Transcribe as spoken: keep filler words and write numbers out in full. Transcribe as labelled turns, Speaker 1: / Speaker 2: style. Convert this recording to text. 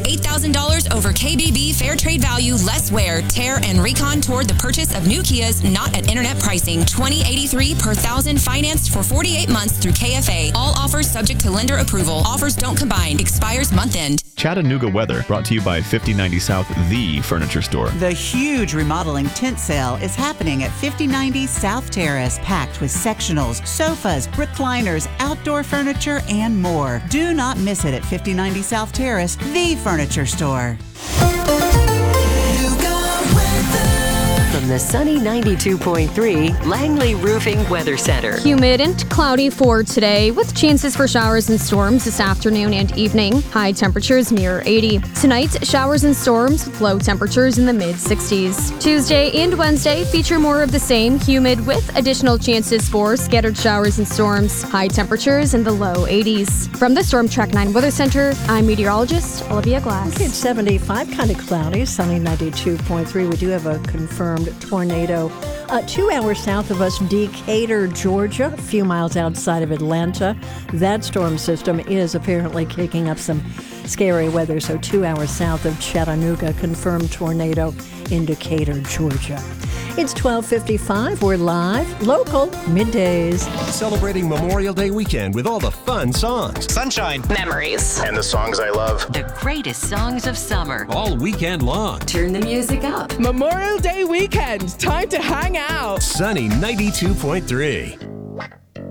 Speaker 1: eight thousand dollars over K B B fair trade value, less wear, tear, and recon toward the purchase of new Kias not at internet pricing. twenty eighty-three per thousand financed for forty-eight months through K F A. All offers subject to lender approval. Offers don't combine. Expires month end.
Speaker 2: Chattanooga weather brought to you by fifty ninety South, the furniture store.
Speaker 3: The huge remodeling tent sale is happening at fifty ninety South Terrace, packed with sectionals, sofas, recliners, outdoor furniture, and more. Do not miss it at fifty ninety South Terrace, the furniture store.
Speaker 4: From the sunny ninety-two point three Langley Roofing Weather Center.
Speaker 5: Humid and cloudy for today, with chances for showers and storms this afternoon and evening. High temperatures near eighty. Tonight, showers and storms with low temperatures in the mid sixties. Tuesday and Wednesday feature more of the same, humid with additional chances for scattered showers and storms. High temperatures in the low eighties. From the Storm Track nine Weather Center, I'm meteorologist Olivia Glass.
Speaker 6: Okay, it's seventy-five, kind of cloudy, sunny ninety-two point three. We do have a confirmed tornado uh, two hours south of us, Decatur, Georgia, a few miles outside of Atlanta. That storm system is apparently kicking up some scary weather, so two hours south of Chattanooga, confirmed tornado in Decatur, Georgia. It's twelve fifty-five. We're live, local, middays.
Speaker 7: Celebrating Memorial Day weekend with all the fun songs.
Speaker 8: Sunshine.
Speaker 9: Memories.
Speaker 8: And the songs I love.
Speaker 4: The greatest songs of summer.
Speaker 7: All weekend long.
Speaker 4: Turn the music up.
Speaker 9: Memorial Day weekend. Time to hang out.
Speaker 7: Sunny ninety-two point three.